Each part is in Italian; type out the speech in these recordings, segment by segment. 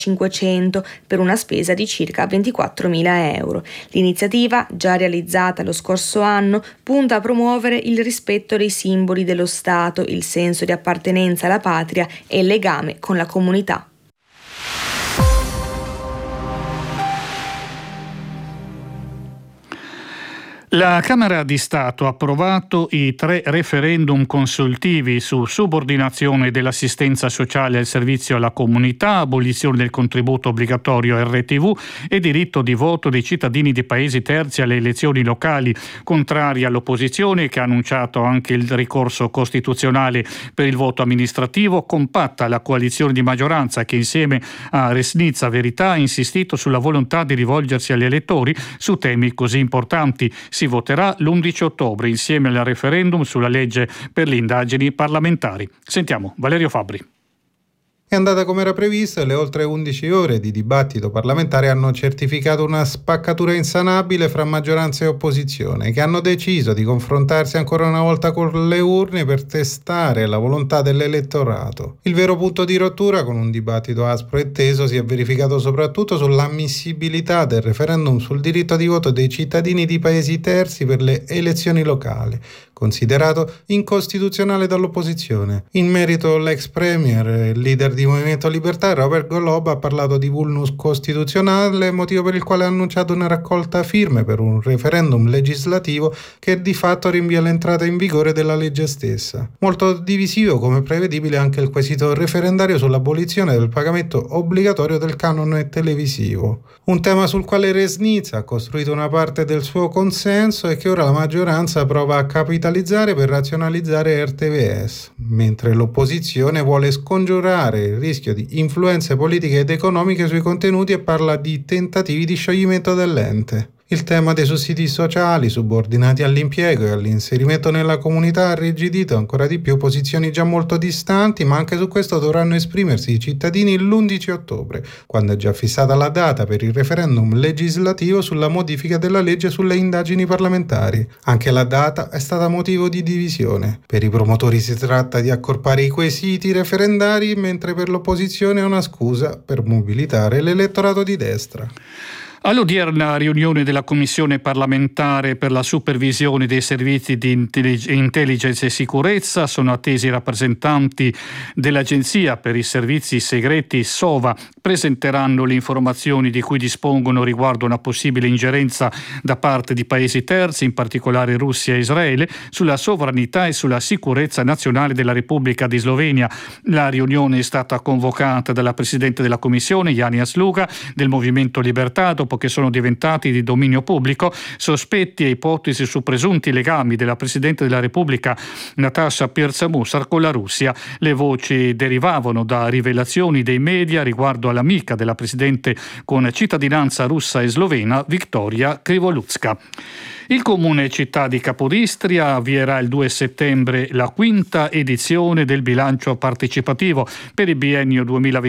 500 per una spesa di circa 24.000 euro. L'iniziativa, già realizzata lo scorso anno, punta a promuovere il rispetto dei simboli dello Stato, il senso di appartenenza alla patria e il legame con la comunità. La Camera di Stato ha approvato i 3 referendum consultivi su subordinazione dell'assistenza sociale al servizio alla comunità, abolizione del contributo obbligatorio RTV e diritto di voto dei cittadini di paesi terzi alle elezioni locali, contrari all'opposizione che ha annunciato anche il ricorso costituzionale per il voto amministrativo. Compatta la coalizione di maggioranza che insieme a Resnitsa Verità ha insistito sulla volontà di rivolgersi agli elettori su temi così importanti. Si voterà l'11 ottobre insieme al referendum sulla legge per le indagini parlamentari. Sentiamo Valerio Fabbri. È andata come era previsto e le oltre 11 ore di dibattito parlamentare hanno certificato una spaccatura insanabile fra maggioranza e opposizione, che hanno deciso di confrontarsi ancora una volta con le urne per testare la volontà dell'elettorato. Il vero punto di rottura, con un dibattito aspro e teso, si è verificato soprattutto sull'ammissibilità del referendum sul diritto di voto dei cittadini di paesi terzi per le elezioni locali, considerato incostituzionale dall'opposizione. In merito, l'ex premier, leader di Movimento Libertà, Robert Golob, ha parlato di vulnus costituzionale, motivo per il quale ha annunciato una raccolta firme per un referendum legislativo che di fatto rinvia l'entrata in vigore della legge stessa. Molto divisivo, come prevedibile, anche il quesito referendario sull'abolizione del pagamento obbligatorio del canone televisivo. Un tema sul quale Resnitsa ha costruito una parte del suo consenso e che ora la maggioranza prova a capitalizzare per razionalizzare RTVS, mentre l'opposizione vuole scongiurare il rischio di influenze politiche ed economiche sui contenuti e parla di tentativi di scioglimento dell'ente. Il tema dei sussidi sociali subordinati all'impiego e all'inserimento nella comunità ha irrigidito ancora di più posizioni già molto distanti, ma anche su questo dovranno esprimersi i cittadini l'11 ottobre, quando è già fissata la data per il referendum legislativo sulla modifica della legge sulle indagini parlamentari. Anche la data è stata motivo di divisione. Per i promotori si tratta di accorpare i quesiti referendari, mentre per l'opposizione è una scusa per mobilitare l'elettorato di destra. All'odierna riunione della Commissione parlamentare per la supervisione dei servizi di intelligence e sicurezza sono attesi i rappresentanti dell'Agenzia per i servizi segreti SOVA. Presenteranno le informazioni di cui dispongono riguardo una possibile ingerenza da parte di paesi terzi, in particolare Russia e Israele, sulla sovranità e sulla sicurezza nazionale della Repubblica di Slovenia. La riunione è stata convocata dalla Presidente della Commissione, Janja Sluga, del Movimento Libertà, dopo che sono diventati di dominio pubblico sospetti e ipotesi su presunti legami della Presidente della Repubblica Natasha Pirc-Musar con la Russia. Le voci derivavano da rivelazioni dei media riguardo all'amica della Presidente con cittadinanza russa e slovena, Victoria Krivolutska. Il Comune Città di Capodistria avvierà il 2 settembre la 5ª edizione del bilancio partecipativo. Per il biennio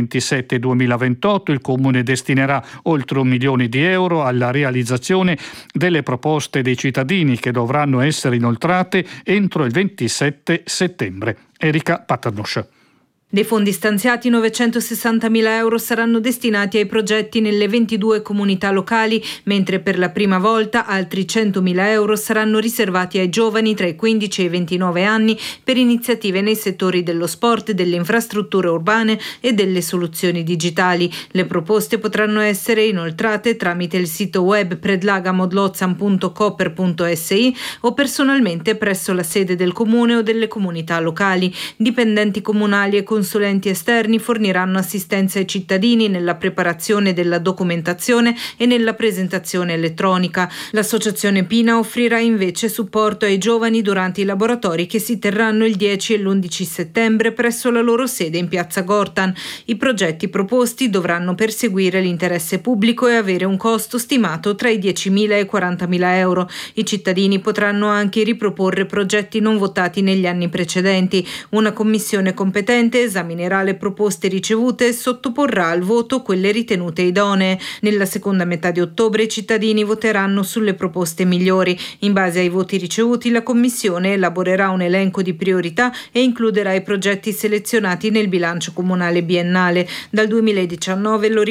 2027-2028 il Comune destinerà oltre 1 milione di euro alla realizzazione delle proposte dei cittadini che dovranno essere inoltrate entro il 27 settembre. Erika Paternosh. Dei fondi stanziati, 960.000 euro saranno destinati ai progetti nelle 22 comunità locali, mentre per la prima volta altri 100.000 euro saranno riservati ai giovani tra i 15 e i 29 anni per iniziative nei settori dello sport, delle infrastrutture urbane e delle soluzioni digitali. Le proposte potranno essere inoltrate tramite il sito web predlagamodlozan.coper.si o personalmente presso la sede del comune o delle comunità locali. Dipendenti comunali e consulenti esterni forniranno assistenza ai cittadini nella preparazione della documentazione e nella presentazione elettronica. L'associazione Pina offrirà invece supporto ai giovani durante i laboratori che si terranno il 10 e l'11 settembre presso la loro sede in Piazza Gortan. I progetti proposti dovranno perseguire l'interesse pubblico e avere un costo stimato tra i 10.000 e i 40.000 euro. I cittadini potranno anche riproporre progetti non votati negli anni precedenti. Una commissione competente esaminerà le proposte ricevute e sottoporrà al voto quelle ritenute idonee. Nella seconda metà di ottobre i cittadini voteranno sulle proposte migliori. In base ai voti ricevuti, la Commissione elaborerà un elenco di priorità e includerà i progetti selezionati nel bilancio comunale biennale. Dal 2019, lo